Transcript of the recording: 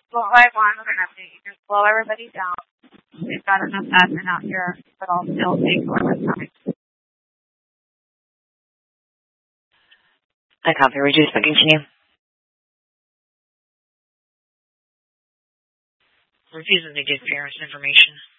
Well, I want an update. You just slow everybody down. We've got enough admin out here, but I'll still take over time. I copy. Reduce, but continue. Refusing to give parents information.